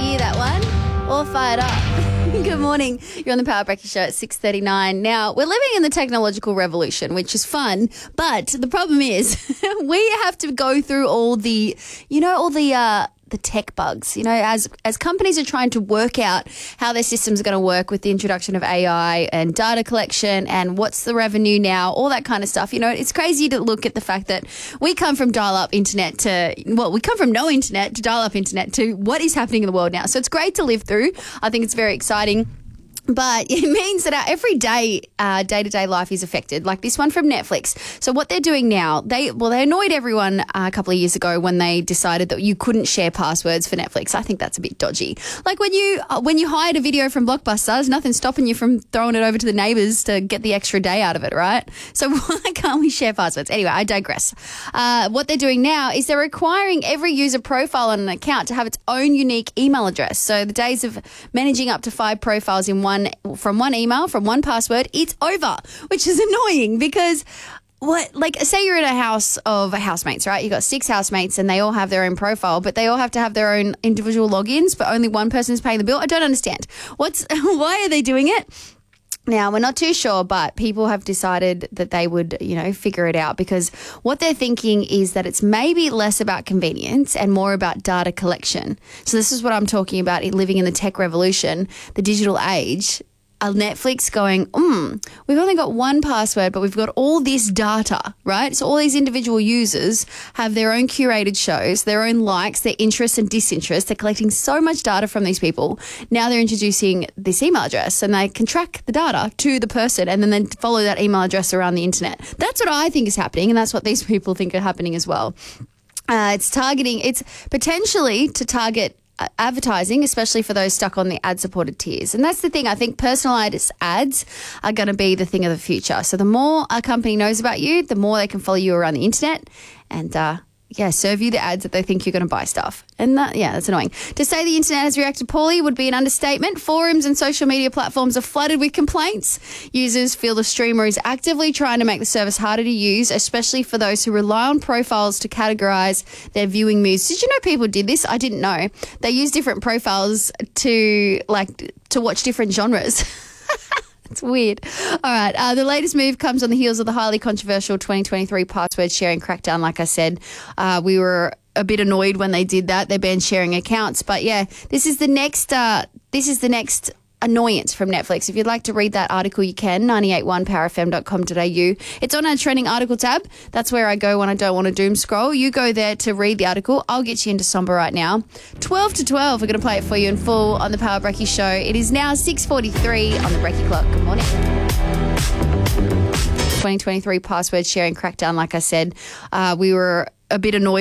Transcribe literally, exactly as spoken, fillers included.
year, that one. All fired up. Good morning. You're on the Power Breakfast Show at six thirty-nine. Now, we're living in the technological revolution, which is fun, but the problem is we have to go through all the, you know, all the uh, the tech bugs. You know, as as companies are trying to work out how their systems are going to work with the introduction of A I and data collection and what's the revenue now, all that kind of stuff. You know, it's crazy to look at the fact that we come from dial-up internet to, well, we come from no internet to dial-up internet to what is happening in the world now. So it's great to live through. I think it's very exciting. But it means that our everyday, uh, day-to-day life is affected, like this one from Netflix. So what they're doing now, they well, they annoyed everyone uh, a couple of years ago when they decided that you couldn't share passwords for Netflix. I think that's a bit dodgy. Like when you uh, when you hired a video from Blockbuster, there's nothing stopping you from throwing it over to the neighbours to get the extra day out of it, right? So why can't we share passwords? Anyway, I digress. Uh, what they're doing now is they're requiring every user profile on an account to have its own unique email address. So the days of managing up to five profiles in one from one email, from one password, it's over, which is annoying because what, like, say you're in a house of housemates, right? You've got six housemates and they all have their own profile, but they all have to have their own individual logins, but only one person is paying the bill. I don't understand. What's, why are they doing it? Now, we're not too sure, but people have decided that they would, you know, figure it out because what they're thinking is that it's maybe less about convenience and more about data collection. So this is what I'm talking about in living in the tech revolution, the digital age. A Netflix going, mm, we've only got one password, but we've got all this data, right? So all these individual users have their own curated shows, their own likes, their interests and disinterests. They're collecting so much data from these people. Now they're introducing this email address and they can track the data to the person and then they follow that email address around the internet. That's what I think is happening and that's what these people think are happening as well. Uh, it's targeting, it's potentially to target advertising, especially for those stuck on the ad-supported tiers. And that's the thing. I think personalised ads are going to be the thing of the future. So the more a company knows about you, the more they can follow you around the internet and, uh, yeah, serve you the ads that they think you're going to buy stuff. And that, yeah, that's annoying. To say the internet has reacted poorly would be an understatement. Forums and social media platforms are flooded with complaints. Users feel the streamer is actively trying to make the service harder to use, especially for those who rely on profiles to categorise their viewing moods. Did you know people did this? I didn't know. They use different profiles to, like, to watch different genres. It's weird. All right. Uh, the latest move comes on the heels of the highly controversial twenty twenty-three password sharing crackdown. Like I said, uh, we were a bit annoyed when they did that. They banned sharing accounts. But yeah, this is the next. Uh, this is the next annoyance from Netflix. If you'd like to read that article, you can. ninety-eight point one power f m dot com dot a u. It's on our trending article tab. That's where I go when I don't want to doom scroll. You go there to read the article. I'll get you into somber right now. twelve to twelve. We're going to play it for you in full on the Power Brekkie Show. It is now six forty-three on the Brekkie clock. Good morning. twenty twenty-three password sharing crackdown. Like I said, uh, we were a bit annoyed